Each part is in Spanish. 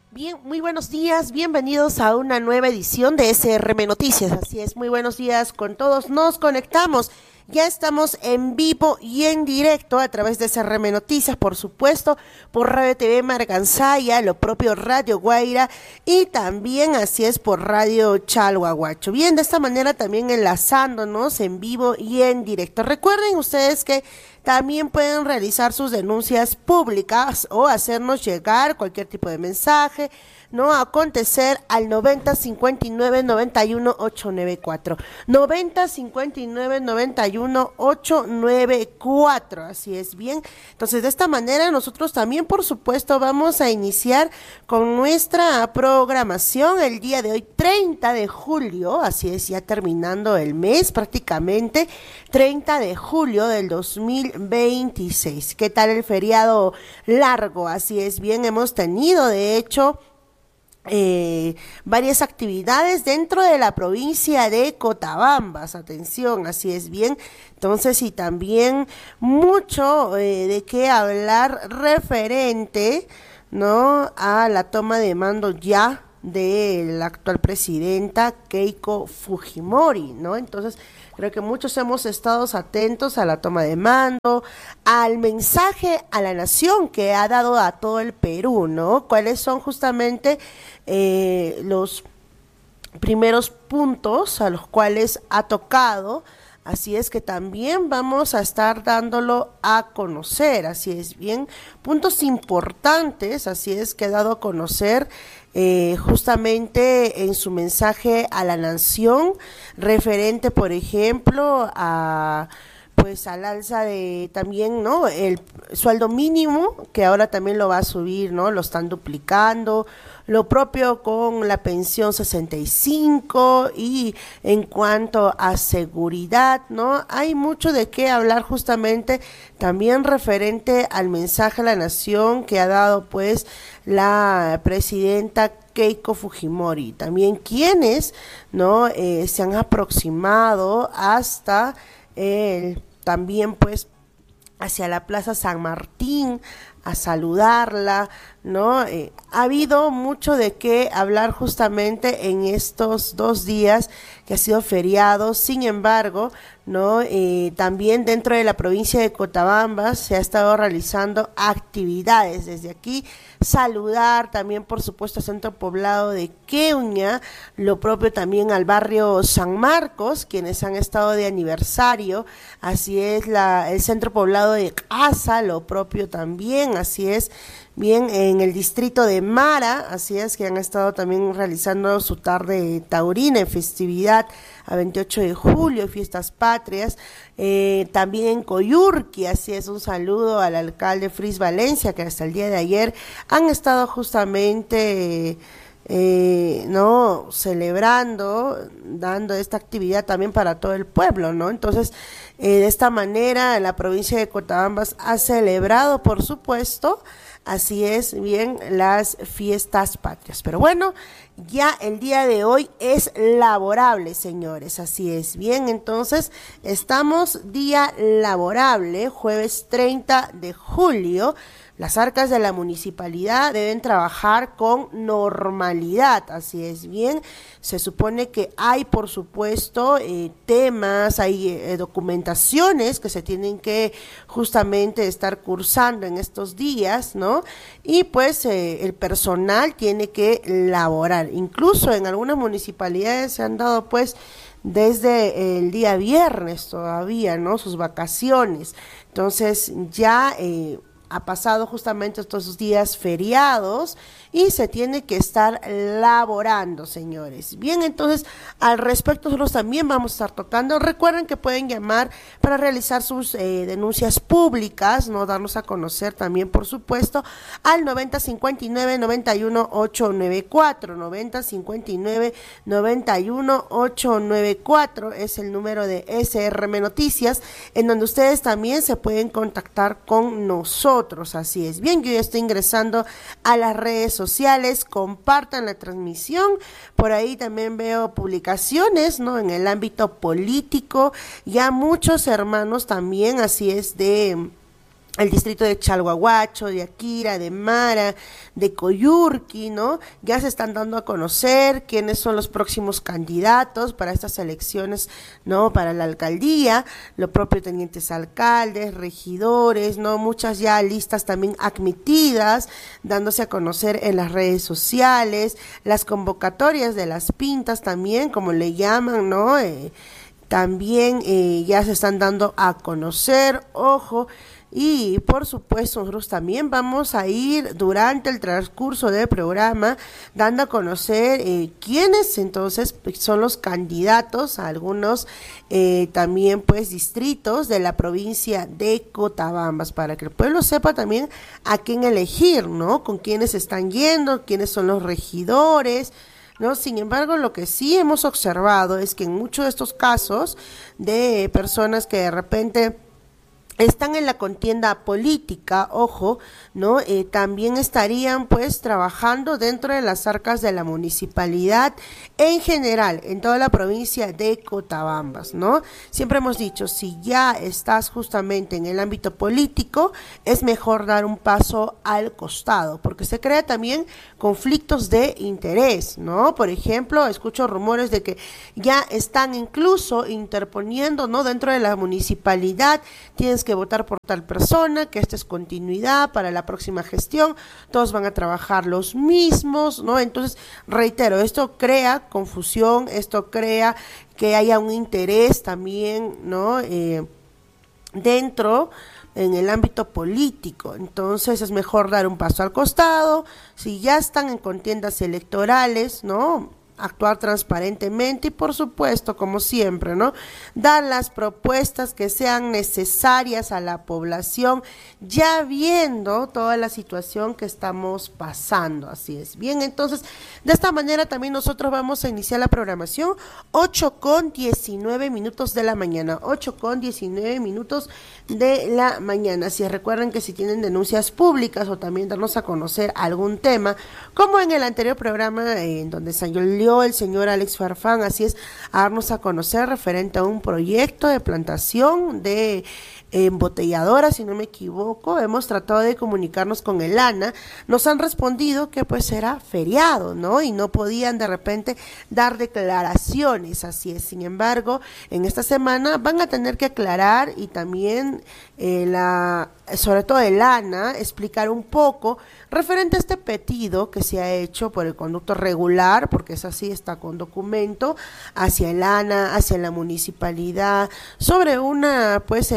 Bien, muy buenos días, bienvenidos a una nueva edición de SRM Noticias. Así es, muy buenos días con todos. Nos conectamos. Ya estamos en vivo y en directo a través de SRM Noticias, por supuesto, por Radio TV Marganzaya, lo propio Radio Guaira y también así es por Radio Chalhuahuacho. Bien, de esta manera también enlazándonos en vivo y en directo. Recuerden ustedes que también pueden realizar sus denuncias públicas o hacernos llegar cualquier tipo de mensaje, no acontecer al 90 59 91 894. 90 59 91 894. Así es, bien. Entonces, de esta manera nosotros también, por supuesto, vamos a iniciar con nuestra programación el día de hoy, 30 de julio. Así es, ya terminando el mes prácticamente, 30 de julio del 2026. ¿Qué tal el feriado largo? Así es, bien, hemos tenido, de hecho, varias actividades dentro de la provincia de Cotabambas, atención, así es bien, entonces y también mucho de qué hablar referente, ¿no?, a la toma de mando ya de la actual presidenta Keiko Fujimori, ¿no? Entonces, creo que muchos hemos estado atentos a la toma de mando, al mensaje a la nación que ha dado a todo el Perú, ¿no? ¿Cuáles son justamente los primeros puntos a los cuales ha tocado? Así es que también vamos a estar dándolo a conocer, así es bien, puntos importantes, así es que ha dado a conocer justamente en su mensaje a la nación, referente, por ejemplo, a pues al alza de también, ¿no?, el sueldo mínimo, que ahora también lo va a subir, ¿no?, lo están duplicando, lo propio con la pensión 65 y en cuanto a seguridad, ¿no?, hay mucho de qué hablar justamente también referente al mensaje a la nación que ha dado pues la presidenta Keiko Fujimori, también quienes, ¿no?, se han aproximado hasta el también pues hacia la Plaza San Martín a saludarla, ¿no? Ha habido mucho de qué hablar justamente en estos 2 días que ha sido feriado, sin embargo, ¿no? También dentro de la provincia de Cotabambas se ha estado realizando actividades. Desde aquí saludar también, por supuesto, al centro poblado de Queuña, lo propio también al barrio San Marcos, quienes han estado de aniversario, así es el centro poblado de Casa, lo propio también, así es, bien, en el distrito de Mara, así es, que han estado también realizando su tarde taurina en festividad a 28 de julio, fiestas patrias, también en Coyurqui, así es, un saludo al alcalde Fris Valencia, que hasta el día de ayer han estado justamente no celebrando, dando esta actividad también para todo el pueblo, ¿no? Entonces, de esta manera la provincia de Cotabambas ha celebrado, por supuesto, así es, bien, las fiestas patrias. Pero bueno, ya el día de hoy es laborable, señores, así es, bien, entonces estamos día laborable, jueves 30 de julio. Las arcas de la municipalidad deben trabajar con normalidad, así es bien. Se supone que hay, por supuesto, temas, hay documentaciones que se tienen que justamente estar cursando en estos días, ¿no? Y pues el personal tiene que laborar. Incluso en algunas municipalidades se han dado pues desde el día viernes todavía, ¿no?, sus vacaciones. Entonces ya ha pasado justamente estos días feriados y se tiene que estar laborando, señores. Bien, entonces, al respecto nosotros también vamos a estar tocando. Recuerden que pueden llamar para realizar sus denuncias públicas, no darnos a conocer también, por supuesto, al 90 59 91 894. 90 59 91 894 es el número de SRM Noticias, en donde ustedes también se pueden contactar con nosotros. Así es. Bien, yo ya estoy ingresando a las redes sociales, compartan la transmisión, por ahí también veo publicaciones, ¿no?, en el ámbito político, ya muchos hermanos también, así es, de el distrito de Chalhuahuacho, de Akira, de Mara, de Coyurqui, ¿no? Ya se están dando a conocer quiénes son los próximos candidatos para estas elecciones, ¿no? Para la alcaldía, los propios tenientes alcaldes, regidores, ¿no? Muchas ya listas también admitidas, dándose a conocer en las redes sociales, las convocatorias de las pintas también, como le llaman, ¿no? También ya se están dando a conocer, ojo. Y por supuesto nosotros también vamos a ir durante el transcurso del programa dando a conocer quiénes entonces son los candidatos a algunos también pues distritos de la provincia de Cotabambas, para que el pueblo sepa también a quién elegir, ¿no? Con quiénes están yendo, quiénes son los regidores, ¿no? Sin embargo, lo que sí hemos observado es que en muchos de estos casos de personas que de repente están en la contienda política, ojo, ¿no? También estarían pues trabajando dentro de las arcas de la municipalidad en general, en toda la provincia de Cotabambas, ¿no? Siempre hemos dicho, si ya estás justamente en el ámbito político, es mejor dar un paso al costado, porque se crea también conflictos de interés, ¿no? Por ejemplo, escucho rumores de que ya están incluso interponiendo, ¿no? Dentro de la municipalidad, tienes que votar por tal persona, que esta es continuidad para la próxima gestión, todos van a trabajar los mismos, ¿no? Entonces, reitero, esto crea confusión, esto crea que haya un interés también, ¿no? Dentro en el ámbito político. Entonces es mejor dar un paso al costado, si ya están en contiendas electorales, ¿no? Actuar transparentemente y por supuesto, como siempre, ¿no? Dar las propuestas que sean necesarias a la población, ya viendo toda la situación que estamos pasando, así es. Bien, entonces, de esta manera también nosotros vamos a iniciar la programación, 8:19 de la mañana, 8:19 de la mañana. Si recuerden que si tienen denuncias públicas o también darnos a conocer algún tema, como en el anterior programa en donde salió el señor Alex Farfán, así es, a darnos a conocer referente a un proyecto de plantación de embotelladora, si no me equivoco, hemos tratado de comunicarnos con el ANA, nos han respondido que pues era feriado, ¿no? Y no podían de repente dar declaraciones, así es. Sin embargo, en esta semana van a tener que aclarar y también sobre todo el ANA, explicar un poco referente a este pedido que se ha hecho por el conducto regular, porque es así, está con documento, hacia el ANA, hacia la municipalidad, sobre una, pues,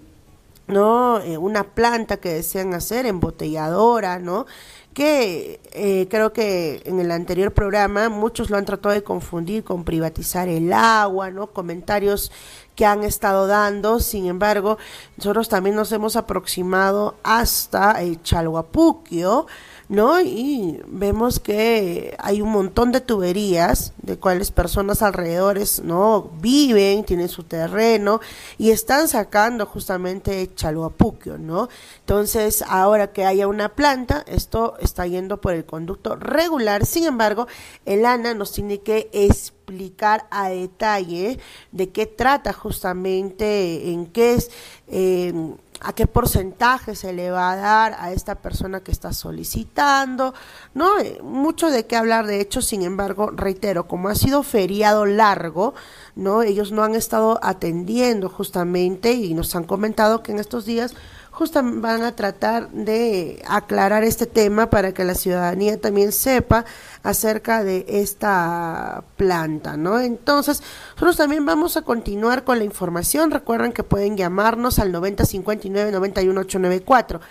una planta que desean hacer, embotelladora, ¿no? Que creo que en el anterior programa muchos lo han tratado de confundir con privatizar el agua, ¿no? Comentarios que han estado dando. Sin embargo, nosotros también nos hemos aproximado hasta Chalhuapuquio, ¿no? Y vemos que hay un montón de tuberías de cuales personas alrededores, ¿no? Viven, tienen su terreno y están sacando justamente Chalhuapuquio, ¿no? Entonces, ahora que haya una planta, esto está yendo por el conducto regular. Sin embargo, el ANA nos tiene que explicar a detalle de qué trata justamente, en qué es, a qué porcentaje se le va a dar a esta persona que está solicitando, ¿no? Mucho de qué hablar, de hecho. Sin embargo, reitero, como ha sido feriado largo, ¿no? Ellos no han estado atendiendo justamente y nos han comentado que en estos días justamente van a tratar de aclarar este tema para que la ciudadanía también sepa acerca de esta planta, ¿no? Entonces, nosotros también vamos a continuar con la información. Recuerden que pueden llamarnos al 9059-91894,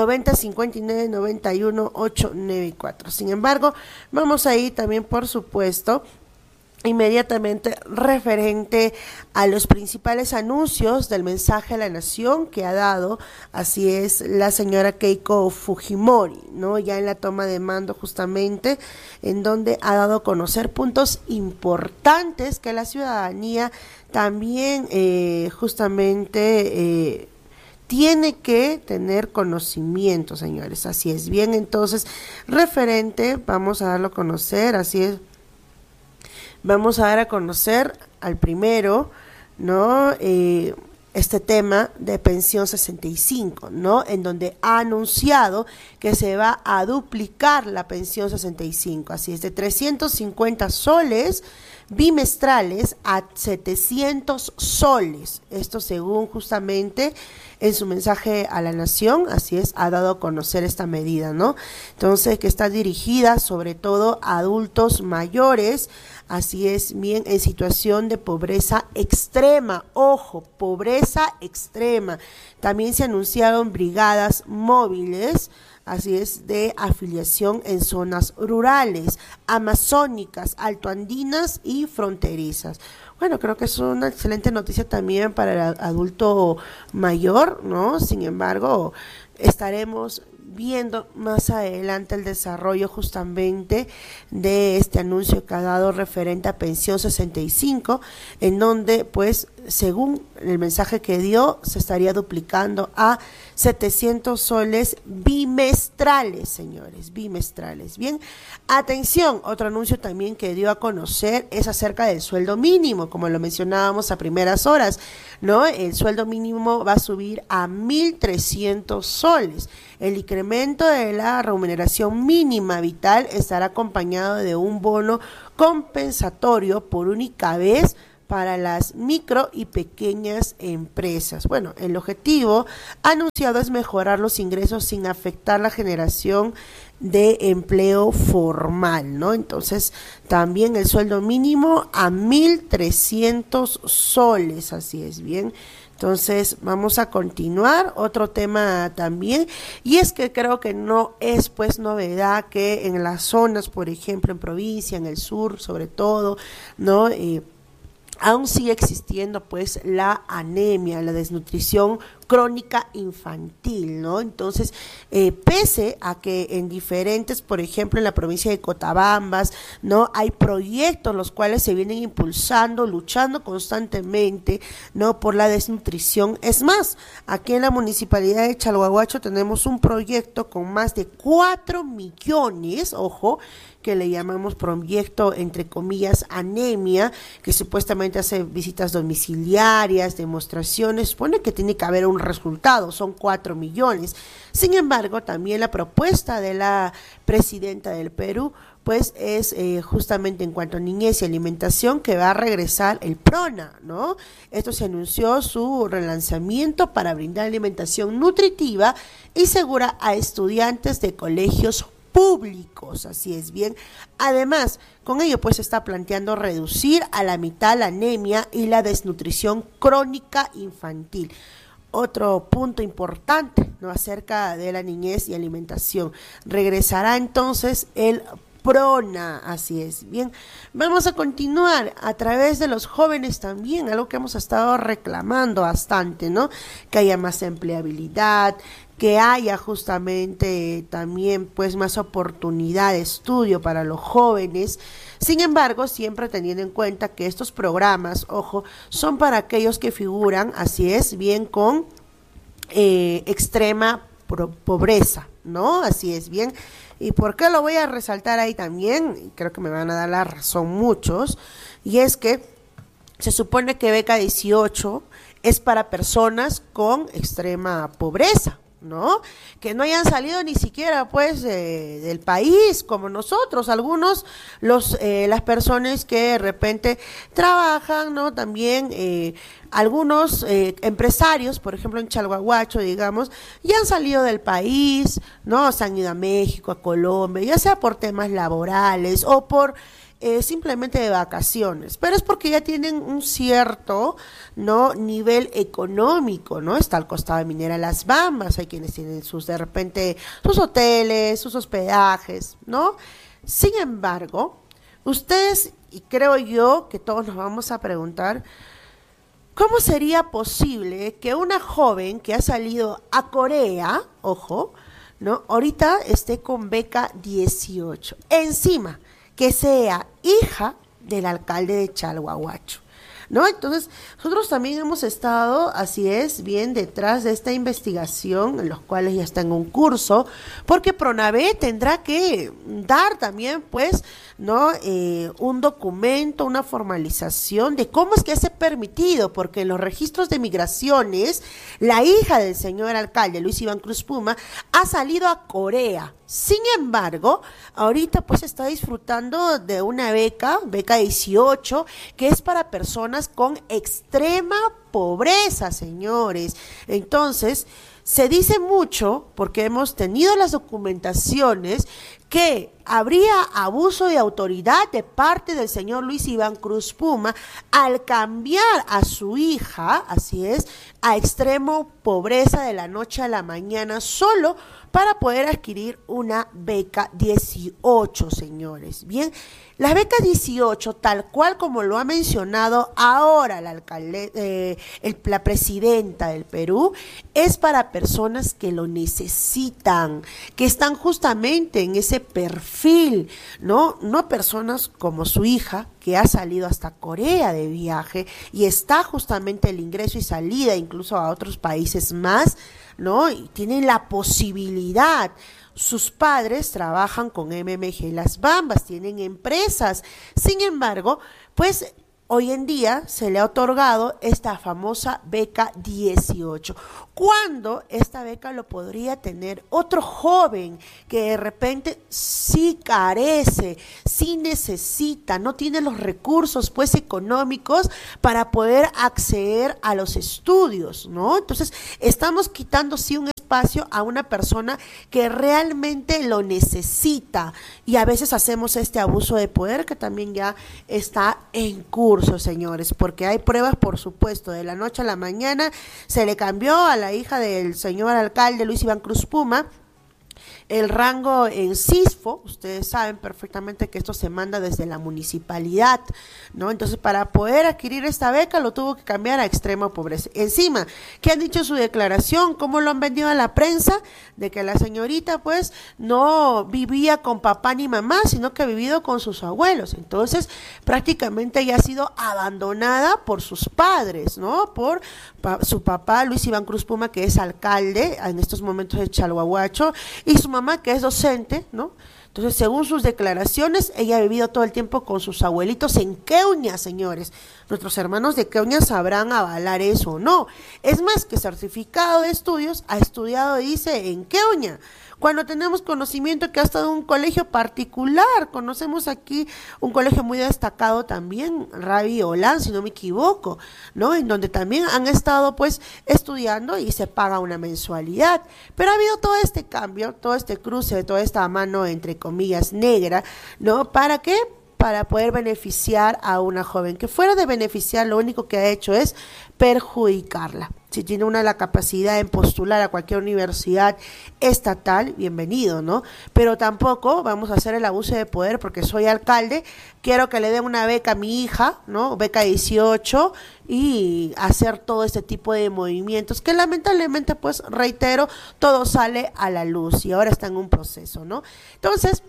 9059-91894. Sin embargo, vamos a ir también, por supuesto, inmediatamente referente a los principales anuncios del mensaje a la nación que ha dado, así es, la señora Keiko Fujimori, ¿no? Ya en la toma de mando justamente, en donde ha dado a conocer puntos importantes que la ciudadanía también justamente tiene que tener conocimiento, señores, así es. Bien, entonces, referente, vamos a darlo a conocer, así es. Vamos a dar a conocer al primero, ¿no? este tema de pensión 65, ¿no? En donde ha anunciado que se va a duplicar la pensión 65, así es, de 350 soles bimestrales a 700 soles. Esto según justamente en su mensaje a la nación, así es, ha dado a conocer esta medida, ¿no? Entonces, que está dirigida sobre todo a adultos mayores, así es, bien, en situación de pobreza extrema, ojo, pobreza extrema. También se anunciaron brigadas móviles, así es, de afiliación en zonas rurales, amazónicas, altoandinas y fronterizas. Bueno, creo que es una excelente noticia también para el adulto mayor, ¿no? Sin embargo, estaremos viendo más adelante el desarrollo justamente de este anuncio que ha dado referente a pensión 65, en donde pues según el mensaje que dio se estaría duplicando a 700 soles bimestrales, señores, bimestrales. Bien, atención, otro anuncio también que dio a conocer es acerca del sueldo mínimo, como lo mencionábamos a primeras horas, ¿no? El sueldo mínimo va a subir a 1.300 soles. El incremento de la remuneración mínima vital estará acompañado de un bono compensatorio por única vez para las micro y pequeñas empresas. Bueno, el objetivo anunciado es mejorar los ingresos sin afectar la generación de empleo formal, ¿no? Entonces, también el sueldo mínimo a 1.300 soles, así es, bien. Entonces, vamos a continuar. Otro tema también, y es que creo que no es pues novedad que en las zonas, por ejemplo, en provincia, en el sur, sobre todo, ¿no? Aún sigue existiendo pues la anemia, la desnutrición crónica infantil, ¿no? Entonces, pese a que en diferentes, por ejemplo, en la provincia de Cotabambas, ¿no? Hay proyectos los cuales se vienen impulsando, luchando constantemente, ¿no? Por la desnutrición. Es más, aquí en la municipalidad de Chalhuahuacho tenemos un proyecto con más de 4 millones, ojo, que le llamamos proyecto, entre comillas, anemia, que supuestamente hace visitas domiciliarias, demostraciones, supone que tiene que haber un resultado, son 4 millones. Sin embargo, también la propuesta de la presidenta del Perú, pues es justamente en cuanto a niñez y alimentación, que va a regresar el PRONA, ¿no? Esto se anunció su relanzamiento para brindar alimentación nutritiva y segura a estudiantes de colegios públicos, así es, bien. Además, con ello pues se está planteando reducir a la mitad la anemia y la desnutrición crónica infantil. Otro punto importante, ¿no? Acerca de la niñez y alimentación. Regresará entonces el PRONA, así es, bien. Vamos a continuar a través de los jóvenes también, algo que hemos estado reclamando bastante, ¿no? Que haya más empleabilidad, que haya justamente también pues más oportunidad de estudio para los jóvenes. Sin embargo, siempre teniendo en cuenta que estos programas, ojo, son para aquellos que figuran, así es, bien, con extrema pobreza, ¿no? Así es, bien. ¿Y por qué lo voy a resaltar ahí también? Creo que me van a dar la razón muchos, y es que se supone que beca 18 es para personas con extrema pobreza, ¿no? Que no hayan salido ni siquiera pues del país como nosotros, algunos las personas que de repente trabajan, ¿no? También algunos empresarios, por ejemplo en Chalhuahuacho, digamos, ya han salido del país, ¿no? Se han ido a México, a Colombia, ya sea por temas laborales o por simplemente de vacaciones, pero es porque ya tienen un cierto, ¿no? Nivel económico, ¿no? Está al costado de Minera Las Bambas, hay quienes tienen sus, de repente, sus hoteles, sus hospedajes, ¿no? Sin embargo, ustedes, y creo yo que todos nos vamos a preguntar, ¿cómo sería posible que una joven que ha salido a Corea, ojo, ¿no? Ahorita esté con beca 18, encima que sea hija del alcalde de Chalhuahuacho? ¿no? Entonces, nosotros también hemos estado, así es, bien detrás de esta investigación, en los cuales ya está en un curso, porque Pronave tendrá que dar también, pues, ¿no? Un documento, una formalización de cómo es que es permitido, porque en los registros de migraciones, la hija del señor alcalde, Luis Iván Cruz Puma, ha salido a Corea. Sin embargo, ahorita pues está disfrutando de una beca 18, que es para personas con extrema pobreza, señores. Entonces, se dice mucho, porque hemos tenido las documentaciones, que habría abuso de autoridad de parte del señor Luis Iván Cruz Puma al cambiar a su hija, así es, a extremo pobreza de la noche a la mañana, solo para poder adquirir una beca 18, señores. Bien, la beca 18, tal cual como lo ha mencionado ahora la presidenta del Perú, es para personas que lo necesitan, que están justamente en ese perfil, ¿no? No personas como su hija, que ha salido hasta Corea de viaje y está justamente el ingreso y salida incluso a otros países más, ¿no? Y tienen la posibilidad. Sus padres trabajan con MMG Las Bambas, tienen empresas. Sin embargo, pues hoy en día se le ha otorgado esta famosa beca 18. ¿Cuándo esta beca lo podría tener otro joven que de repente sí carece, sí necesita, no tiene los recursos pues económicos para poder acceder a los estudios, ¿no? Entonces estamos quitando sí un espacio a una persona que realmente lo necesita, y a veces hacemos este abuso de poder que también ya está en curso, señores, porque hay pruebas, por supuesto. De la noche a la mañana se le cambió a la hija del señor alcalde Luis Iván Cruz Puma el rango en CISFO. Ustedes saben perfectamente que esto se manda desde la municipalidad, ¿no? Entonces, para poder adquirir esta beca lo tuvo que cambiar a extrema pobreza. Encima, ¿qué han dicho en su declaración? ¿Cómo lo han vendido a la prensa? De que la señorita pues no vivía con papá ni mamá, sino que ha vivido con sus abuelos. Entonces, prácticamente ya ha sido abandonada por sus padres, ¿no? Por su papá, Luis Iván Cruz Puma, que es alcalde en estos momentos de Chalhuahuacho, y su mamá, que es docente, ¿no? Entonces, según sus declaraciones, ella ha vivido todo el tiempo con sus abuelitos en Queuña, señores. Nuestros hermanos de Queuña sabrán avalar eso o no. Es más, que certificado de estudios ha estudiado, dice, en Queuña. Cuando tenemos conocimiento que ha estado en un colegio particular, conocemos aquí un colegio muy destacado también, Ravi Olan, si no me equivoco, ¿no? En donde también han estado pues estudiando y se paga una mensualidad. Pero ha habido todo este cambio, todo este cruce, toda esta mano entre comillas negra, ¿no? ¿Para qué? Para poder beneficiar a una joven, que fuera de beneficiar, lo único que ha hecho es perjudicarla. Si tiene una la capacidad de postular a cualquier universidad estatal, bienvenido, ¿no? Pero tampoco vamos a hacer el abuso de poder porque soy alcalde, quiero que le dé una beca a mi hija, ¿no? Beca 18, y hacer todo este tipo de movimientos que lamentablemente, pues reitero, todo sale a la luz y ahora está en un proceso, ¿no? Entonces,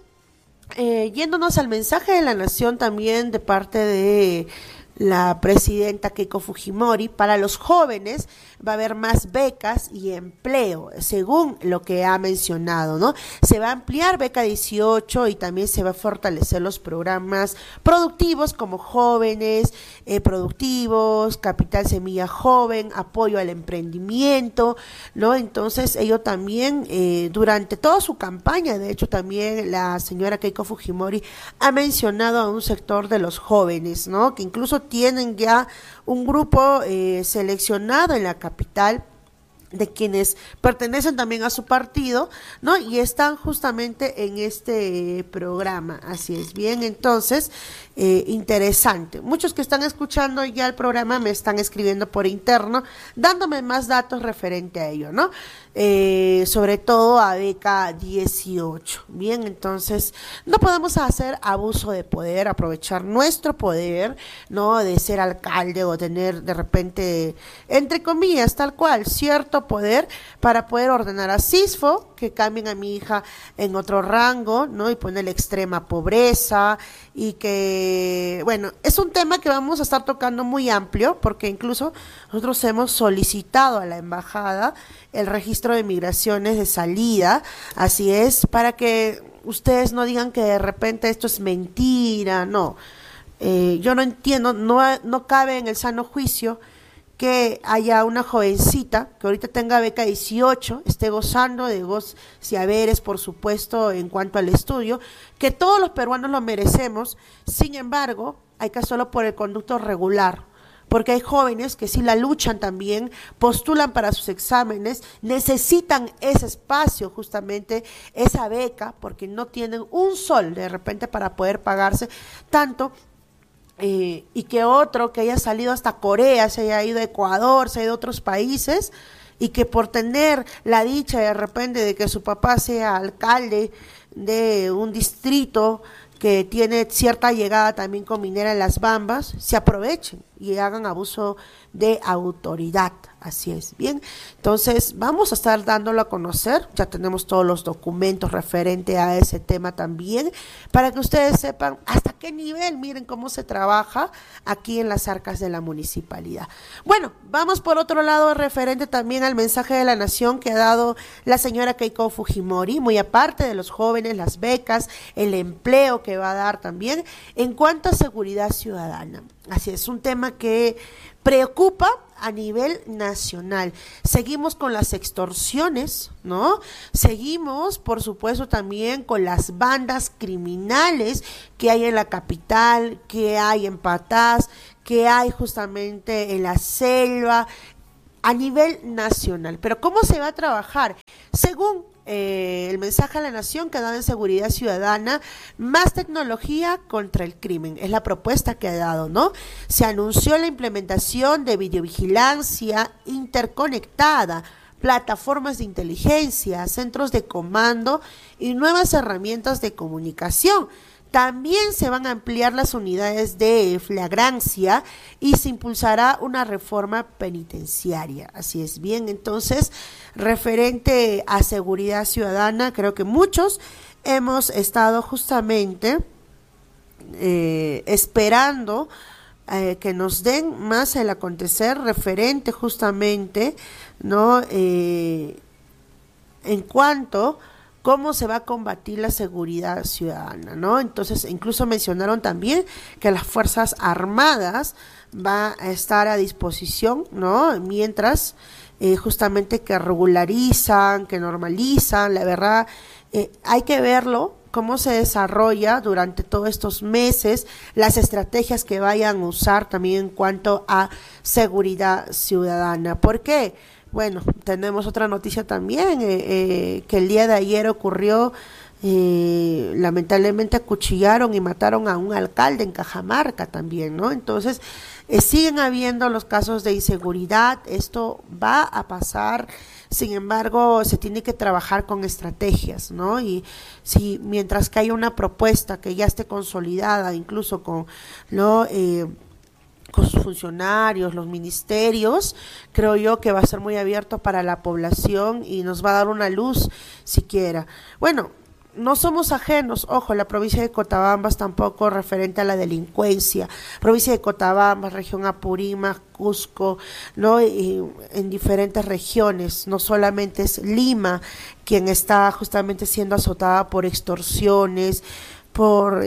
yéndonos al mensaje de la nación también de parte de la presidenta Keiko Fujimori, para los jóvenes va a haber más becas y empleo, según lo que ha mencionado, ¿no? Se va a ampliar beca 18 y también se va a fortalecer los programas productivos como jóvenes productivos, Capital Semilla Joven, apoyo al emprendimiento, ¿no? Entonces, ello también durante toda su campaña, de hecho también la señora Keiko Fujimori ha mencionado a un sector de los jóvenes, ¿no? Que incluso tienen ya un grupo seleccionado en la capital de quienes pertenecen también a su partido, ¿no? Y están justamente en este programa, así es. Bien, entonces, interesante. Muchos que están escuchando ya el programa me están escribiendo por interno, dándome más datos referente a ello, ¿no? Sobre todo a beca 18. Bien, entonces, no podemos hacer abuso de poder, aprovechar nuestro poder, ¿no? De ser alcalde o tener de repente, entre comillas, tal cual, cierto todo poder para poder ordenar a CISFO que cambien a mi hija en otro rango, ¿no? Y ponerle extrema pobreza y que, bueno, es un tema que vamos a estar tocando muy amplio porque incluso nosotros hemos solicitado a la embajada el registro de migraciones de salida, así es, para que ustedes no digan que de repente esto es mentira, no. Yo no entiendo, no cabe en el sano juicio que haya una jovencita que ahorita tenga beca 18, esté gozando de y haberes, por supuesto, en cuanto al estudio, que todos los peruanos lo merecemos, sin embargo, hay que hacerlo por el conducto regular, porque hay jóvenes que sí la luchan también, postulan para sus exámenes, necesitan ese espacio, justamente esa beca, porque no tienen un sol de repente para poder pagarse tanto. Y que otro que haya salido hasta Corea, se haya ido a Ecuador, se haya ido a otros países, y que por tener la dicha de repente de que su papá sea alcalde de un distrito que tiene cierta llegada también con Minera en Las Bambas, se aprovechen y hagan abuso de autoridad. Así es, bien. Entonces, vamos a estar dándolo a conocer, ya tenemos todos los documentos referente a ese tema también, para que ustedes sepan hasta qué nivel, miren cómo se trabaja aquí en las arcas de la municipalidad. Bueno, vamos por otro lado referente también al mensaje de la nación que ha dado la señora Keiko Fujimori, muy aparte de los jóvenes, las becas, el empleo que va a dar también, en cuanto a seguridad ciudadana. Así es, un tema que preocupa a nivel nacional. Seguimos con las extorsiones, ¿no? Seguimos, por supuesto, también con las bandas criminales que hay en la capital, que hay en Patás, que hay justamente en la selva, a nivel nacional. Pero ¿cómo se va a trabajar? Según el mensaje a la nación que ha dado en seguridad ciudadana, más tecnología contra el crimen, es la propuesta que ha dado, ¿no? Se anunció la implementación de videovigilancia interconectada, plataformas de inteligencia, centros de comando y nuevas herramientas de comunicación. También se van a ampliar las unidades de flagrancia y se impulsará una reforma penitenciaria. Así es, bien, entonces, referente a seguridad ciudadana, creo que muchos hemos estado justamente esperando que nos den más el acontecer referente justamente, ¿no? En cuanto cómo se va a combatir la seguridad ciudadana, ¿no? Entonces, incluso mencionaron también que las Fuerzas Armadas va a estar a disposición, ¿no? Mientras justamente que regularizan, que normalizan, la verdad, hay que verlo, cómo se desarrolla durante todos estos meses, las estrategias que vayan a usar también en cuanto a seguridad ciudadana. ¿Por qué? Bueno, tenemos otra noticia también, que el día de ayer ocurrió, lamentablemente acuchillaron y mataron a un alcalde en Cajamarca también, ¿no? Entonces, siguen habiendo los casos de inseguridad, esto va a pasar, sin embargo, se tiene que trabajar con estrategias, ¿no? Y si mientras que haya una propuesta que ya esté consolidada, incluso con con sus funcionarios, los ministerios, creo yo que va a ser muy abierto para la población y nos va a dar una luz siquiera. Bueno, no somos ajenos, ojo, la provincia de Cotabambas tampoco referente a la delincuencia, provincia de Cotabambas, región Apurímac, Cusco, ¿no? Y en diferentes regiones, no solamente es Lima quien está justamente siendo azotada por extorsiones, por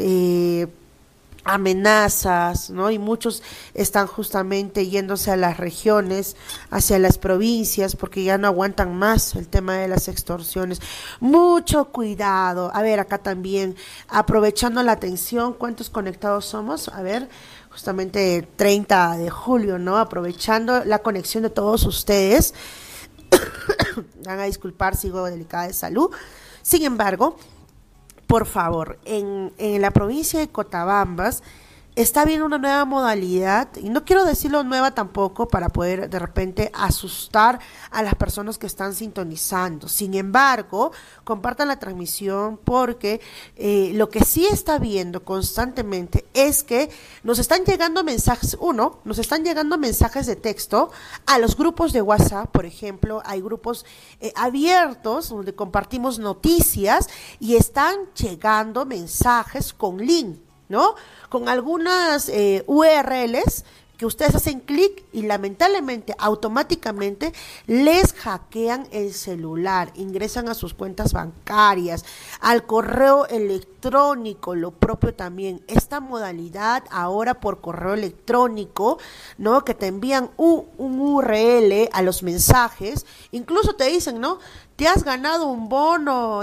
amenazas, ¿no? Y muchos están justamente yéndose a las regiones, hacia las provincias, porque ya no aguantan más el tema de las extorsiones. Mucho cuidado. A ver, acá también, aprovechando la atención, ¿cuántos conectados somos? A ver, justamente 30 de julio, ¿no? Aprovechando la conexión de todos ustedes. Van a disculpar, sigo delicada de salud. Sin embargo, por favor, en la provincia de Cotabambas está viendo una nueva modalidad, y no quiero decirlo nueva tampoco para poder de repente asustar a las personas que están sintonizando. Sin embargo, compartan la transmisión porque lo que sí está viendo constantemente es que nos están llegando mensajes, nos están llegando mensajes de texto a los grupos de WhatsApp, por ejemplo, hay grupos abiertos donde compartimos noticias y están llegando mensajes con link, ¿no? Con algunas URLs que ustedes hacen clic y lamentablemente automáticamente les hackean el celular, ingresan a sus cuentas bancarias, al correo electrónico, lo propio también. Esta modalidad ahora por correo electrónico, ¿no? Que te envían un URL a los mensajes, incluso te dicen, ¿no? Te has ganado un bono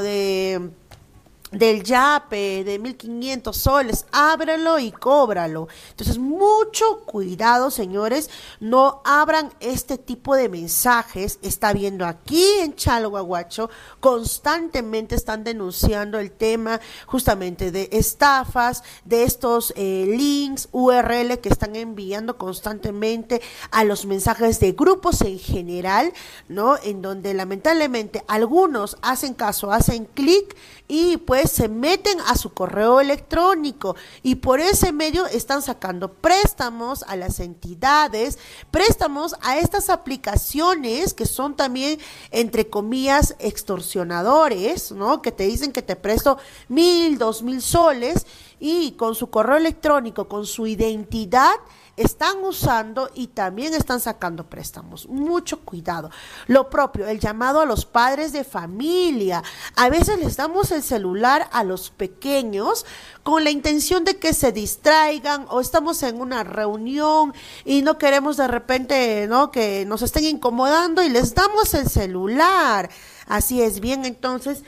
del Yape de 1.500 soles, ábrelo y cóbralo. Entonces, mucho cuidado, señores, no abran este tipo de mensajes. Está viendo aquí en Chalhuahuacho, constantemente están denunciando el tema justamente de estafas, de estos links, URL que están enviando constantemente a los mensajes de grupos en general, ¿no? En donde lamentablemente algunos hacen caso, hacen clic y pues se meten a su correo electrónico y por ese medio están sacando préstamos a las entidades, préstamos a estas aplicaciones que son también, entre comillas, extorsionadores, ¿no? Que te dicen que te presto 1.000, 2.000 soles y con su correo electrónico, con su identidad, están usando y también están sacando préstamos. Mucho cuidado. Lo propio, el llamado a los padres de familia. A veces les damos el celular a los pequeños con la intención de que se distraigan o estamos en una reunión y no queremos de repente, ¿no?, que nos estén incomodando y les damos el celular. Así es, bien, entonces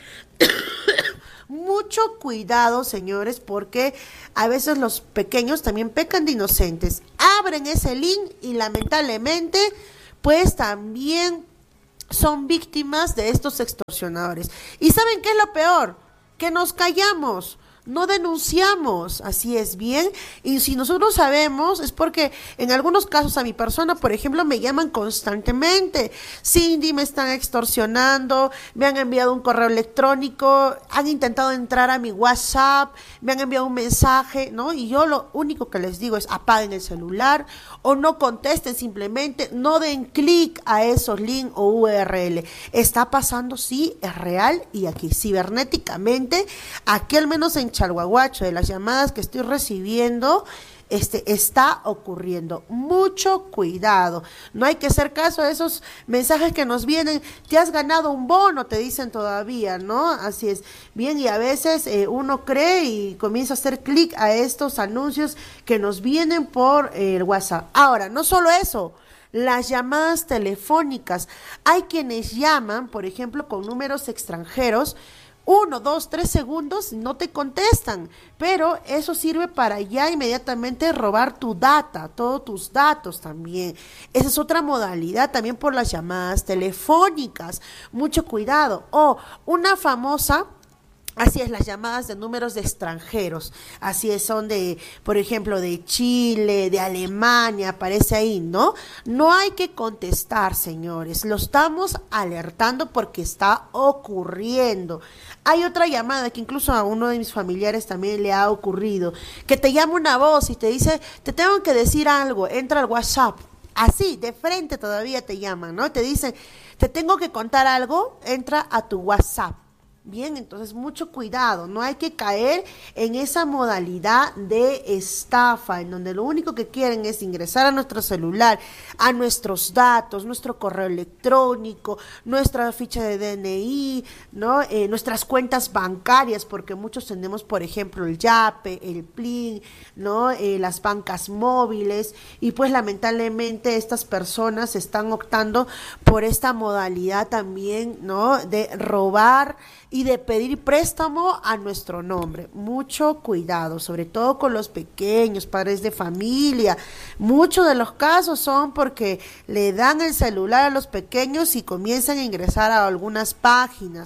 mucho cuidado, señores, porque a veces los pequeños también pecan de inocentes. Abren ese link y lamentablemente, pues también son víctimas de estos extorsionadores. ¿Y saben qué es lo peor? Que nos callamos. No denunciamos, así es, bien, y si nosotros sabemos es porque en algunos casos a mi persona, por ejemplo, me llaman constantemente: Cindy, me están extorsionando, me han enviado un correo electrónico, han intentado entrar a mi WhatsApp, me han enviado un mensaje, ¿no? Y yo lo único que les digo es: apaguen el celular o no contesten, simplemente no den clic a esos links o URL. Está pasando, sí, es real, y aquí cibernéticamente, aquí al menos en Chalhuahuacho, de las llamadas que estoy recibiendo, está ocurriendo. Mucho cuidado, no hay que hacer caso a esos mensajes que nos vienen: te has ganado un bono, te dicen todavía, ¿no? Así es, bien, y a veces uno cree y comienza a hacer clic a estos anuncios que nos vienen por el WhatsApp. Ahora, no solo eso, las llamadas telefónicas. Hay quienes llaman, por ejemplo, con números extranjeros, 1, 2, 3 segundos, no te contestan, pero eso sirve para ya inmediatamente robar tu data, todos tus datos también. Esa es otra modalidad también por las llamadas telefónicas. Mucho cuidado. Una famosa, así es, las llamadas de números de extranjeros, así es, son de, por ejemplo, de Chile, de Alemania, aparece ahí, ¿no? No hay que contestar, señores, lo estamos alertando porque está ocurriendo. Hay otra llamada que incluso a uno de mis familiares también le ha ocurrido, que te llama una voz y te dice: te tengo que decir algo, entra al WhatsApp. Así, de frente todavía te llaman, ¿no? Te dicen: te tengo que contar algo, entra a tu WhatsApp. Bien, entonces mucho cuidado, no hay que caer en esa modalidad de estafa, en donde lo único que quieren es ingresar a nuestro celular, a nuestros datos, nuestro correo electrónico, nuestra ficha de DNI, ¿no? Nuestras cuentas bancarias, porque muchos tenemos, por ejemplo, el Yape, el Plin, ¿no? Las bancas móviles, y pues lamentablemente estas personas están optando por esta modalidad también, ¿no? De robar y de pedir préstamo a nuestro nombre. Mucho cuidado, sobre todo con los pequeños, padres de familia. Muchos de los casos son porque le dan el celular a los pequeños y comienzan a ingresar a algunas páginas.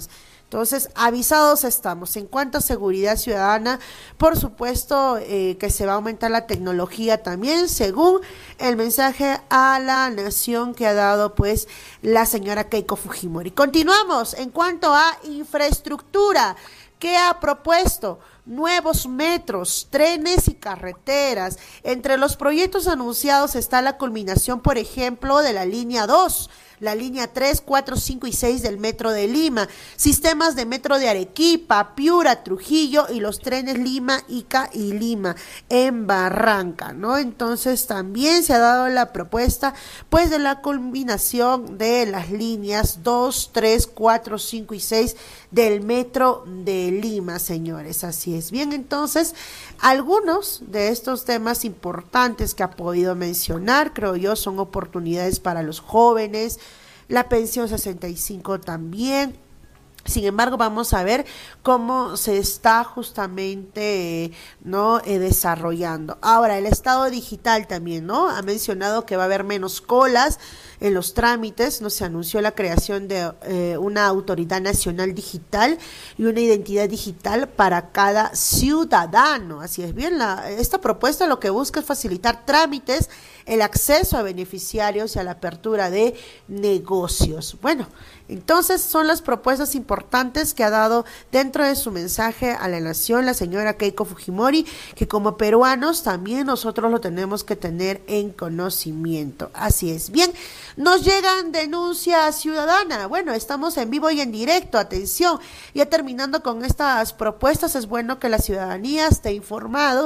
Entonces, avisados estamos. En cuanto a seguridad ciudadana, por supuesto que se va a aumentar la tecnología también, según el mensaje a la nación que ha dado pues la señora Keiko Fujimori. Continuamos en cuanto a infraestructura. ¿Qué ha propuesto? Nuevos metros, trenes y carreteras. Entre los proyectos anunciados está la culminación, por ejemplo, de la línea 2, la línea 3, 4, 5 y 6 del metro de Lima, sistemas de metro de Arequipa, Piura, Trujillo y los trenes Lima, Ica y Lima en Barranca, ¿no? Entonces también se ha dado la propuesta pues de la culminación de las líneas 2, 3, 4, 5 y 6 del metro de Lima, señores, así es. Bien, entonces, algunos de estos temas importantes que ha podido mencionar, creo yo, son oportunidades para los jóvenes, la pensión 65 también. Sin embargo, vamos a ver cómo se está justamente desarrollando. Ahora, el Estado digital también, ¿no? Ha mencionado que va a haber menos colas en los trámites, ¿no? Se anunció la creación de una autoridad nacional digital y una identidad digital para cada ciudadano. Así es, bien, esta propuesta lo que busca es facilitar trámites, el acceso a beneficiarios y a la apertura de negocios. Bueno, entonces son las propuestas importantes que ha dado dentro de su mensaje a la nación la señora Keiko Fujimori, que como peruanos también nosotros lo tenemos que tener en conocimiento. Así es. Bien, nos llegan denuncias ciudadanas. Bueno, estamos en vivo y en directo, atención. Ya terminando con estas propuestas, es bueno que la ciudadanía esté informado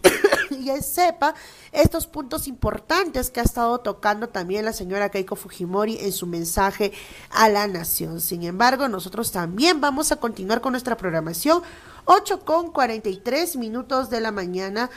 y sepa estos puntos importantes que ha estado tocando también la señora Keiko Fujimori en su mensaje a la nación. Sin embargo, nosotros también vamos a continuar con nuestra programación. 8:43 de la mañana,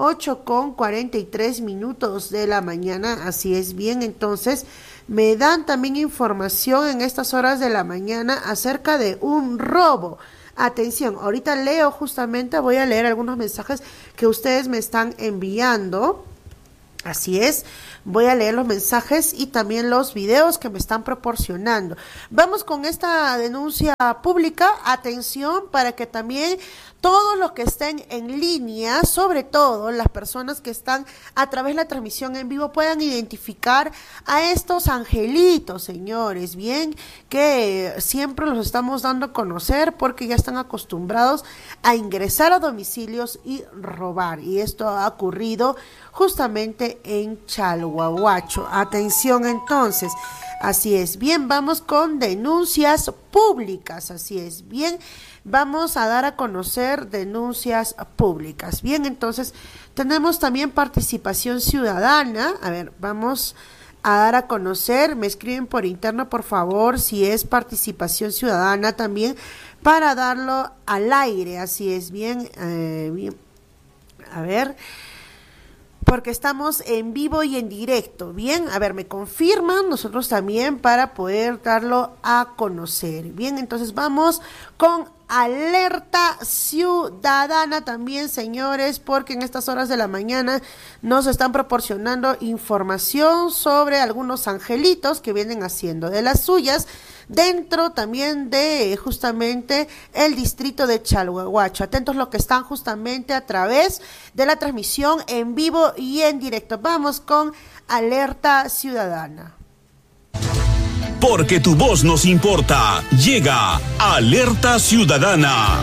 8:43 de la mañana, así es. Bien, entonces me dan también información en estas horas de la mañana acerca de un robo. Atención, ahorita voy a leer algunos mensajes que ustedes me están enviando. Así es, voy a leer los mensajes y también los videos que me están proporcionando. Vamos con esta denuncia pública, atención, para que también todos los que estén en línea, sobre todo las personas que están a través de la transmisión en vivo, puedan identificar a estos angelitos, señores, bien, que siempre los estamos dando a conocer porque ya están acostumbrados a ingresar a domicilios y robar. Y esto ha ocurrido justamente en Chalhuahuacho. Atención entonces, así es. Bien, vamos con denuncias públicas, así es. Bien, vamos a dar a conocer denuncias públicas. Bien, entonces tenemos también participación ciudadana. A ver, vamos a dar a conocer, me escriben por interno por favor si es participación ciudadana también para darlo al aire, así es. Bien, bien. A ver, porque estamos en vivo y en directo. Bien, a ver, me confirman nosotros también para poder darlo a conocer. Bien, entonces vamos con alerta ciudadana también, señores, porque en estas horas de la mañana nos están proporcionando información sobre algunos angelitos que vienen haciendo de las suyas dentro también de justamente el distrito de Chalhuahuacho. Atentos los que están justamente a través de la transmisión en vivo y en directo. Vamos con alerta ciudadana. Porque tu voz nos importa. Llega Alerta Ciudadana.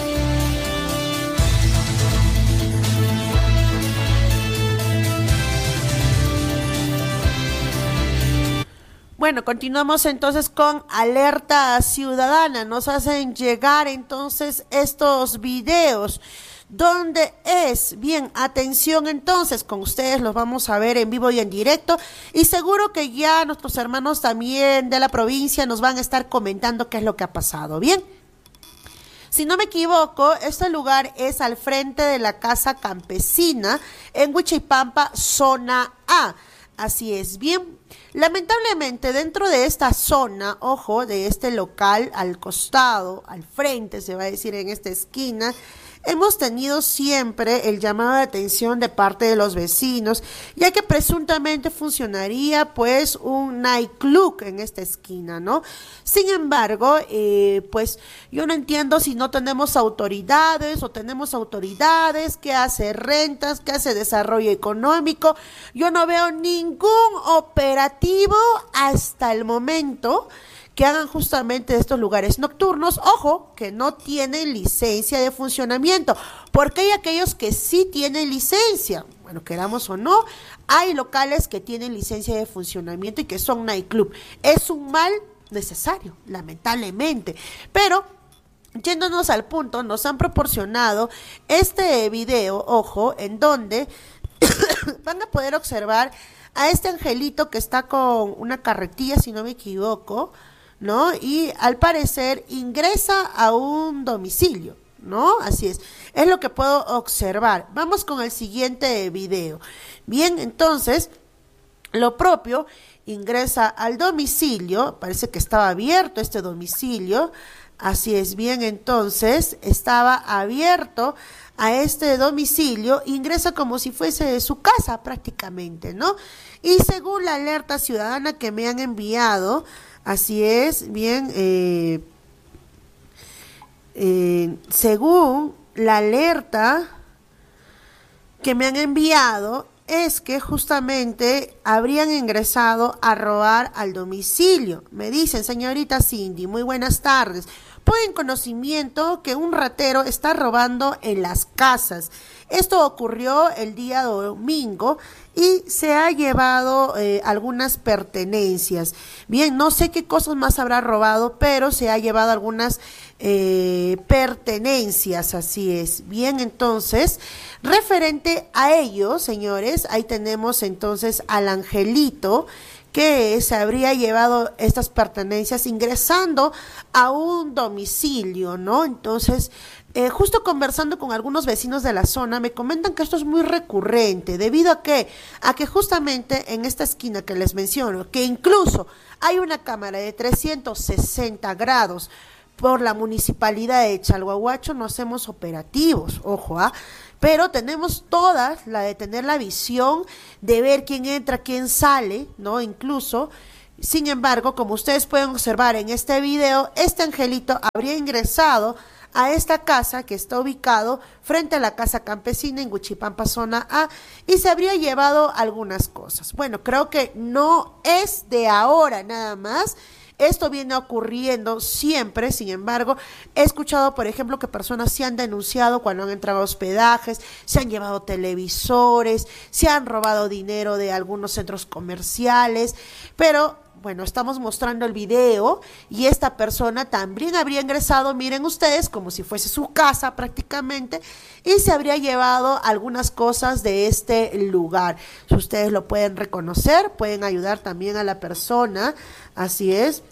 Bueno, continuamos entonces con Alerta Ciudadana. Nos hacen llegar entonces estos videos. ¿Dónde es? Bien, atención entonces, con ustedes los vamos a ver en vivo y en directo y seguro que ya nuestros hermanos también de la provincia nos van a estar comentando qué es lo que ha pasado, ¿bien? Si no me equivoco, este lugar es al frente de la Casa Campesina en Huichipampa, zona A. Así es, bien. Lamentablemente dentro de esta zona, ojo, de este local al costado, al frente se va a decir en esta esquina, hemos tenido siempre el llamado de atención de parte de los vecinos, ya que presuntamente funcionaría pues un nightclub en esta esquina, ¿no? Sin embargo, pues yo no entiendo si no tenemos autoridades o tenemos autoridades, qué hace rentas, qué hace desarrollo económico. Yo no veo ningún operativo hasta el momento que hagan justamente estos lugares nocturnos, ojo, que no tienen licencia de funcionamiento, porque hay aquellos que sí tienen licencia, bueno, queramos o no, hay locales que tienen licencia de funcionamiento y que son nightclub. Es un mal necesario, lamentablemente, pero yéndonos al punto, nos han proporcionado este video, ojo, en donde van a poder observar a este angelito que está con una carretilla, si no me equivoco, ¿no? Y al parecer ingresa a un domicilio, ¿no? Así es lo que puedo observar. Vamos con el siguiente video. Bien, entonces, lo propio, ingresa al domicilio, parece que estaba abierto este domicilio, así es, bien, entonces, estaba abierto a este domicilio, ingresa como si fuese de su casa prácticamente, ¿no? Y según la alerta ciudadana que me han enviado, así es, bien, según la alerta que me han enviado, es que justamente habrían ingresado a robar al domicilio. Me dicen, señorita Cindy, muy buenas tardes. Pongo en conocimiento que un ratero está robando en las casas. Esto ocurrió el día domingo y se ha llevado algunas pertenencias. Bien, no sé qué cosas más habrá robado, pero se ha llevado algunas pertenencias, así es. Bien, entonces, referente a ello, señores, ahí tenemos entonces al angelito que se habría llevado estas pertenencias ingresando a un domicilio, ¿no? Entonces, justo conversando con algunos vecinos de la zona, me comentan que esto es muy recurrente, ¿debido a qué? A que justamente en esta esquina que les menciono, que incluso hay una cámara de 360 grados por la municipalidad de Chalhuahuacho, no hacemos operativos, ojo, pero tenemos todas la de tener la visión de ver quién entra, quién sale, ¿no? Incluso, sin embargo, como ustedes pueden observar en este video, este angelito habría ingresado a esta casa que está ubicado frente a la casa campesina en Huichipampa, zona A, y se habría llevado algunas cosas. Bueno, creo que no es de ahora nada más. Esto viene ocurriendo siempre, sin embargo, he escuchado, por ejemplo, que personas se han denunciado cuando han entrado a hospedajes, se han llevado televisores, se han robado dinero de algunos centros comerciales, pero bueno, estamos mostrando el video y esta persona también habría ingresado, miren ustedes, como si fuese su casa prácticamente, y se habría llevado algunas cosas de este lugar. Si ustedes lo pueden reconocer, pueden ayudar también a la persona, así es.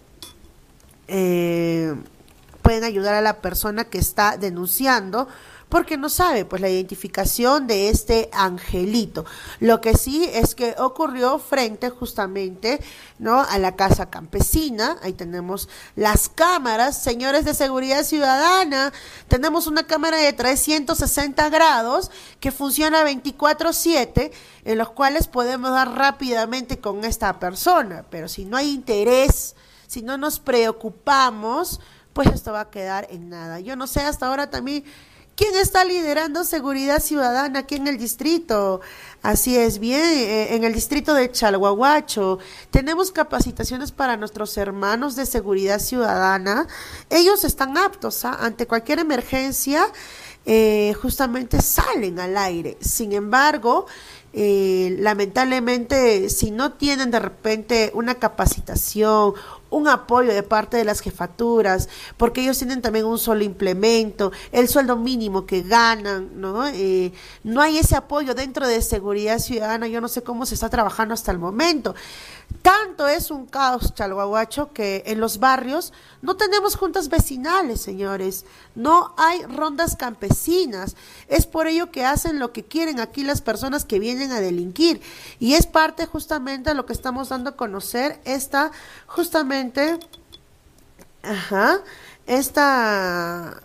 Pueden ayudar a la persona que está denunciando porque no sabe pues la identificación de este angelito. Lo que sí es que ocurrió frente justamente, ¿no?, a la casa campesina. Ahí tenemos las cámaras, señores de seguridad ciudadana, tenemos una cámara de 360 grados que funciona 24/7, en los cuales podemos dar rápidamente con esta persona, pero si no hay interés, si no nos preocupamos, pues esto va a quedar en nada. Yo no sé hasta ahora también quién está liderando seguridad ciudadana aquí en el distrito. Así es, bien, en el distrito de Chalhuahuacho tenemos capacitaciones para nuestros hermanos de seguridad ciudadana. Ellos están aptos ante cualquier emergencia, justamente salen al aire. Sin embargo, lamentablemente, si no tienen de repente una capacitación, un apoyo de parte de las jefaturas, porque ellos tienen también un solo implemento, el sueldo mínimo que ganan, ¿no? No hay ese apoyo dentro de seguridad ciudadana. Yo no sé cómo se está trabajando hasta el momento. Tanto es un caos, Chalhuahuacho, que en los barrios no tenemos juntas vecinales, señores, no hay rondas campesinas. Es por ello que hacen lo que quieren aquí las personas que vienen a delinquir, y es parte justamente de lo que estamos dando a conocer, esta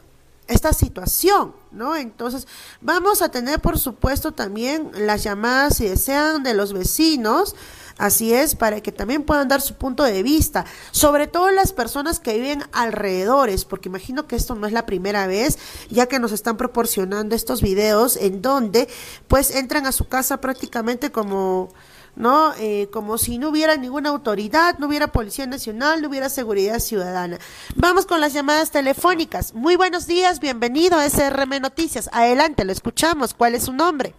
esta situación, ¿no? Entonces, vamos a tener, por supuesto, también las llamadas, si desean, de los vecinos, así es, para que también puedan dar su punto de vista, sobre todo las personas que viven alrededores, porque imagino que esto no es la primera vez, ya que nos están proporcionando estos videos en donde, pues, entran a su casa prácticamente como... ¿no? Como si no hubiera ninguna autoridad, no hubiera Policía Nacional, no hubiera seguridad ciudadana. Vamos con las llamadas telefónicas. Muy buenos días, bienvenido a SRM Noticias. Adelante, lo escuchamos. ¿Cuál es su nombre?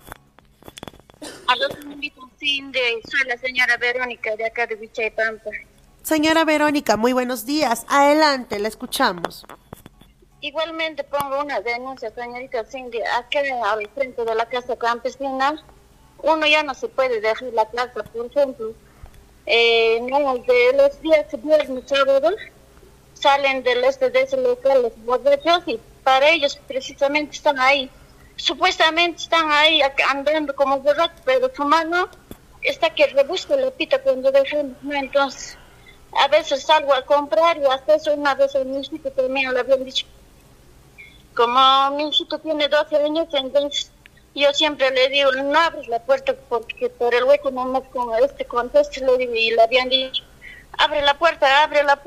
Aló, soy la señora Verónica de acá de Vichaypampa. Señora Verónica, muy buenos días. Adelante, la escuchamos. Igualmente pongo una denuncia, señorita Cindy, acá al frente de la casa campesina. Uno ya no se puede dejar la casa, por ejemplo. No, de los días viernes, sábado, salen de ese local los borrachos y para ellos precisamente están ahí. Supuestamente están ahí andando como borrachos, pero su mano está que rebusca la pita cuando dejan, ¿no? Entonces, a veces salgo a comprar y hasta eso una vez a mi hijito también le habían dicho. Como mi hijito tiene 12 años, entonces yo siempre le digo, no abres la puerta porque por el hueco no me conteste, le digo, y le habían dicho, abre la puerta,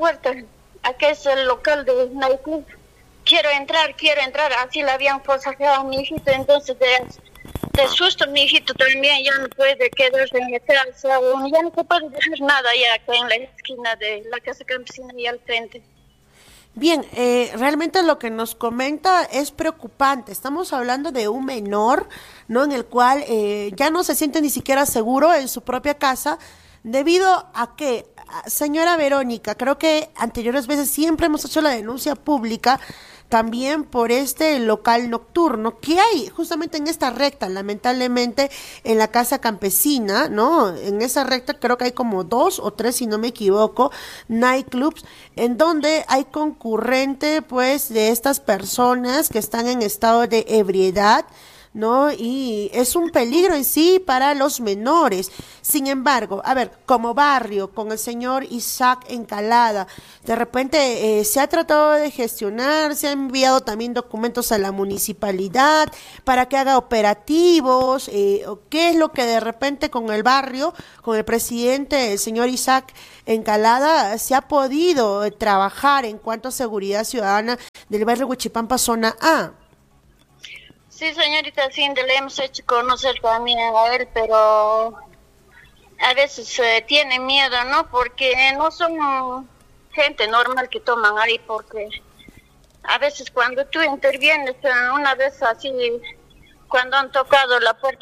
acá es el local de nightclub, quiero entrar, así le habían forcejeado a mi hijito, entonces de susto mi hijito también ya no puede quedarse en la casa, ya no se puede dejar nada ya acá en la esquina de la casa campesina y al frente. Bien, realmente lo que nos comenta es preocupante. Estamos hablando de un menor, ¿no? En el cual ya no se siente ni siquiera seguro en su propia casa, debido a que, señora Verónica, creo que anteriores veces siempre hemos hecho la denuncia pública también por este local nocturno que hay justamente en esta recta, lamentablemente en la casa campesina, ¿no? En esa recta creo que hay como 2 o 3, si no me equivoco, nightclubs, en donde hay concurrente, pues, de estas personas que están en estado de ebriedad, ¿no? Y es un peligro en sí para los menores. Sin embargo, a ver, como barrio, con el señor Isaac Encalada, de repente se ha tratado de gestionar, se han enviado también documentos a la municipalidad para que haga operativos, qué es lo que de repente con el barrio, con el presidente, el señor Isaac Encalada, se ha podido trabajar en cuanto a seguridad ciudadana del barrio Huichipampa, zona A. Sí, señorita Cindy, le hemos hecho conocer también a él, pero a veces tiene miedo, ¿no? Porque no son gente normal que toman ahí, porque a veces cuando tú intervienes, una vez así, cuando han tocado la puerta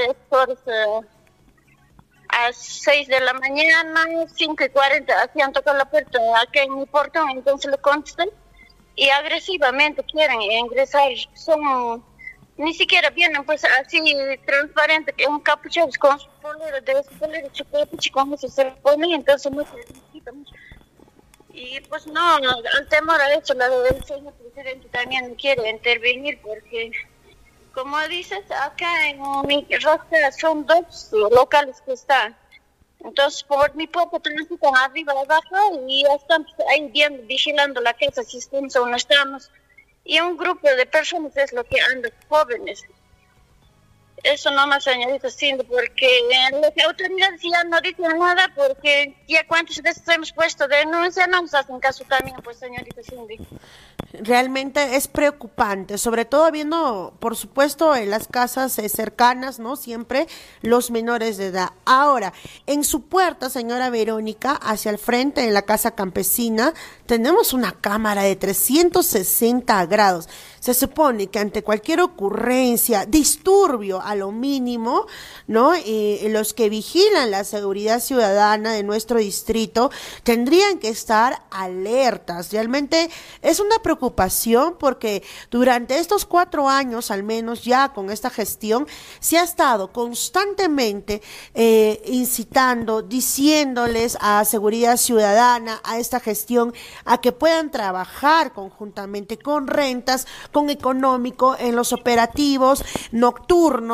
a 6 de la mañana, 5:40, así han tocado la puerta aquí en mi portón, entonces le contestan y agresivamente quieren ingresar, ni siquiera vienen pues así transparente, que un capuchón con su polero, de su polero chocolate, con eso se pone, entonces no se necesita mucho. Y pues no, al temor a eso, el señor presidente también quiere intervenir porque, como dices, acá en mi rosca son 2 locales que están. Entonces, por mi puerta transitan arriba, abajo y están ahí viendo, vigilando la casa, si estamos o no estamos. Y un grupo de personas es lo que anda, jóvenes. Eso nomás, señorita Cindy, porque las autoridades ya no dicen nada, porque ya cuántas veces hemos puesto denuncia, no nos hacen caso también, pues, señorita Cindy. Realmente es preocupante, sobre todo viendo, por supuesto, en las casas cercanas, ¿no? Siempre los menores de edad. Ahora, en su puerta, señora Verónica, hacia el frente, en la casa campesina, tenemos una cámara de 360 grados. Se supone que ante cualquier ocurrencia, disturbio a lo mínimo, ¿no? Los que vigilan la seguridad ciudadana de nuestro distrito tendrían que estar alertas. Realmente es una preocupación porque durante estos 4 años, al menos ya con esta gestión, se ha estado constantemente incitando, diciéndoles a seguridad ciudadana, a esta gestión, a que puedan trabajar conjuntamente con rentas, con económico en los operativos nocturnos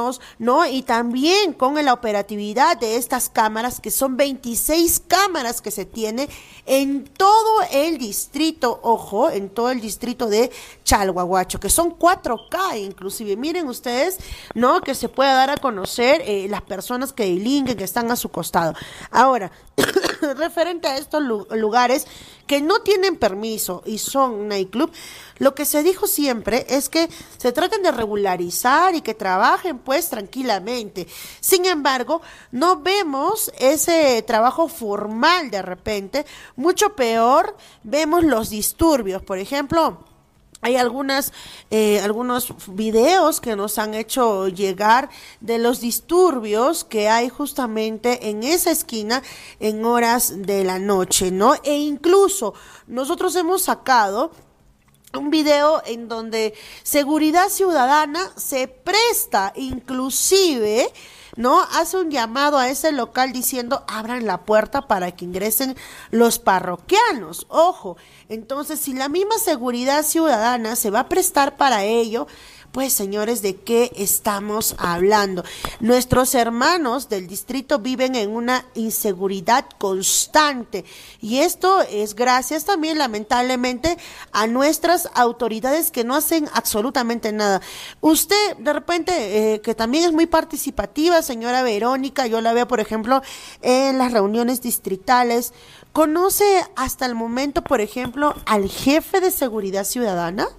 teléfonos, ¿no? Y también con la operatividad de estas cámaras, que son 26 cámaras que se tiene en todo el distrito, ojo, en todo el distrito de Chalhuahuacho, que son 4K inclusive. Miren ustedes, ¿no? Que se pueda dar a conocer las personas que delinquen, que están a su costado. Ahora, referente a estos lugares que no tienen permiso y son nightclub, lo que se dijo siempre es que se traten de regularizar y que trabajen pues tranquilamente. Sin embargo, no vemos ese trabajo formal de repente, mucho peor vemos los disturbios. Por ejemplo, hay algunos videos que nos han hecho llegar de los disturbios que hay justamente en esa esquina en horas de la noche, ¿no? E incluso nosotros hemos sacado un video en donde Seguridad Ciudadana se presta, inclusive, ¿no? Hace un llamado a ese local diciendo abran la puerta para que ingresen los parroquianos. Ojo, entonces si la misma Seguridad Ciudadana se va a prestar para ello, pues señores, ¿de qué estamos hablando? Nuestros hermanos del distrito viven en una inseguridad constante y esto es gracias también lamentablemente a nuestras autoridades que no hacen absolutamente nada. Usted de repente que también es muy participativa, señora Verónica, yo la veo por ejemplo en las reuniones distritales, ¿conoce hasta el momento por ejemplo al jefe de Seguridad Ciudadana?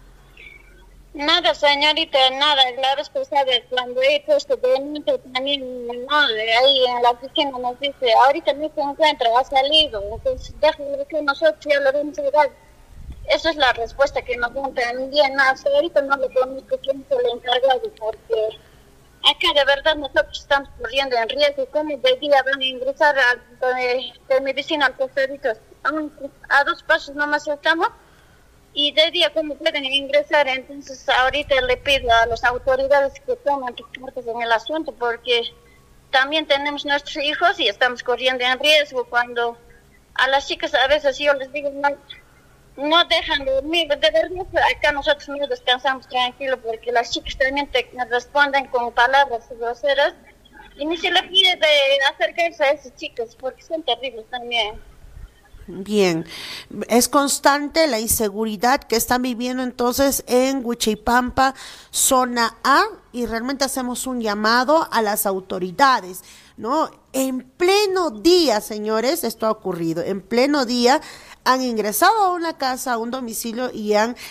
Nada, señorita, nada. La vez pasada, cuando he puesto denuncia también, no, de ahí en la oficina nos dice, ahorita no se encuentra, ha salido. Entonces, déjenme que nosotros ya lo vamos a dar. Esa es la respuesta que nos dan también. Hasta ahorita no le conozco quién es el encargado, porque acá de verdad nosotros estamos corriendo en riesgo. Como de día van a ingresar de mi vecino al costadito, a 2 pasos nomás estamos. Y de día, ¿cómo pueden ingresar? Entonces, ahorita le pido a las autoridades que tomen cartas en el asunto, porque también tenemos nuestros hijos y estamos corriendo en riesgo. Cuando a las chicas a veces yo les digo, no dejan dormir, de verdad, acá nosotros no descansamos tranquilo, porque las chicas también te responden con palabras groseras, y ni se le pide de acercarse a esas chicas, porque son terribles también. Bien, es constante la inseguridad que están viviendo entonces en Huichipampa, zona A, y realmente hacemos un llamado a las autoridades, ¿no? En pleno día, señores, esto ha ocurrido, en pleno día han ingresado a una casa, a un domicilio y han